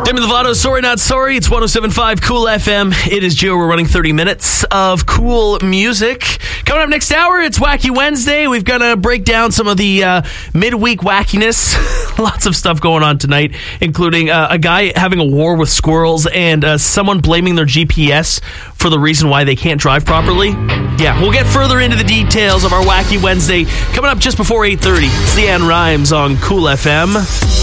Demi Lovato, Sorry Not Sorry. It's 107.5 Cool FM. It is Joe. We're running 30 minutes of cool music. Coming up next hour, it's Wacky Wednesday. We've got to break down some of the midweek wackiness. Lots of stuff going on tonight, including a guy having a war with squirrels and someone blaming their GPS for the reason why they can't drive properly. Yeah, we'll get further into the details of our Wacky Wednesday coming up just before 8:30. It's LeAnn Rimes on Cool FM.